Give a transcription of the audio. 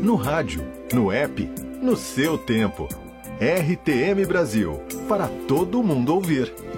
no rádio, no app, no seu tempo. RTM Brasil, para todo mundo ouvir.